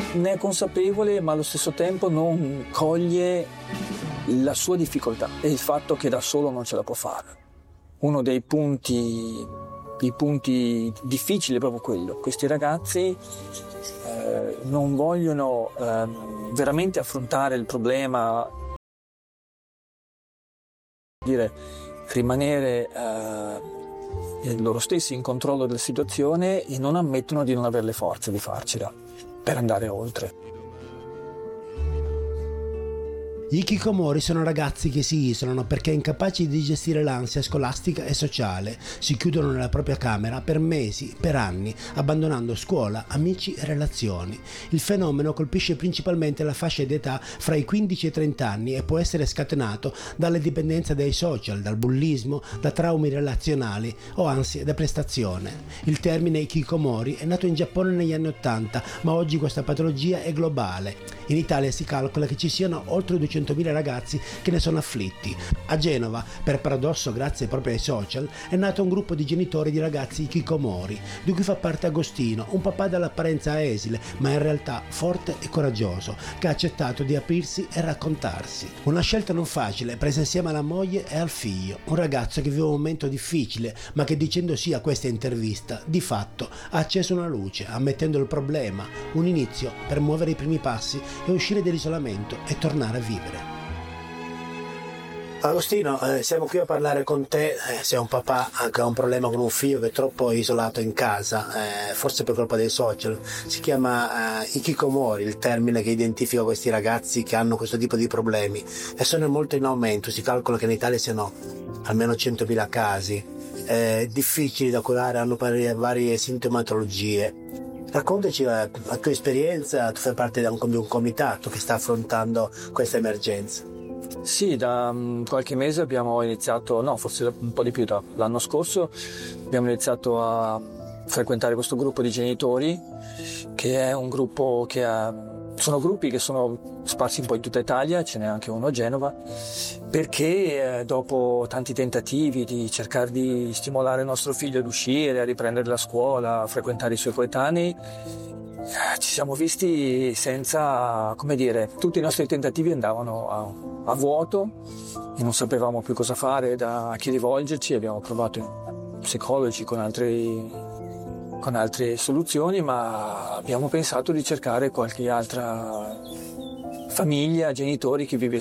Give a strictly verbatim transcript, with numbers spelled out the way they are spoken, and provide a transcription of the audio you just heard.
ne è consapevole, ma allo stesso tempo non coglie la sua difficoltà e il fatto che da solo non ce la può fare. Uno dei punti, dei punti difficili è proprio quello. Questi ragazzi eh, non vogliono eh, veramente affrontare il problema, dire rimanere eh, loro stessi in controllo della situazione, e non ammettono di non avere le forze di farcela per andare oltre. Gli hikikomori sono ragazzi che si isolano perché incapaci di gestire l'ansia scolastica e sociale, si chiudono nella propria camera per mesi, per anni, abbandonando scuola, amici e relazioni. Il fenomeno colpisce principalmente la fascia di età fra i quindici e i trenta anni e può essere scatenato dalle dipendenze dai social, dal bullismo, da traumi relazionali o ansie da prestazione. Il termine hikikomori è nato in Giappone negli anni ottanta, ma oggi questa patologia è globale. In Italia si calcola che ci siano oltre duecentomila ragazzi che ne sono afflitti. A Genova, per paradosso grazie proprio ai social, è nato un gruppo di genitori di ragazzi hikikomori, di cui fa parte Agostino, un papà dall'apparenza esile, ma in realtà forte e coraggioso, che ha accettato di aprirsi e raccontarsi. Una scelta non facile, presa insieme alla moglie e al figlio. Un ragazzo che vive un momento difficile, ma che dicendo sì a questa intervista, di fatto ha acceso una luce, ammettendo il problema, un inizio per muovere i primi passi e uscire dall'isolamento e tornare a vivere. Agostino, eh, siamo qui a parlare con te, eh, sei un papà che ha un problema con un figlio che è troppo isolato in casa, eh, forse per colpa dei social. Si chiama eh, hikikomori, il termine che identifica questi ragazzi che hanno questo tipo di problemi, e sono molto in aumento. Si calcola che in Italia siano almeno centomila casi, eh, difficili da curare, hanno varie, varie sintomatologie. Raccontaci la, la tua esperienza. Tu fai parte di un, di un comitato che sta affrontando questa emergenza. Sì, da um, qualche mese abbiamo iniziato, no, forse un po' di più, da, l'anno scorso abbiamo iniziato a frequentare questo gruppo di genitori, che è un gruppo che ha, sono gruppi che sono sparsi un po' in tutta Italia, ce n'è anche uno a Genova, perché eh, dopo tanti tentativi di cercare di stimolare il nostro figlio ad uscire, a riprendere la scuola, a frequentare i suoi coetanei, ci siamo visti senza, come dire, tutti i nostri tentativi andavano a, a vuoto e non sapevamo più cosa fare, da a chi rivolgerci. Abbiamo provato psicologi con altri, con altre soluzioni, ma abbiamo pensato di cercare qualche altra famiglia, genitori che vive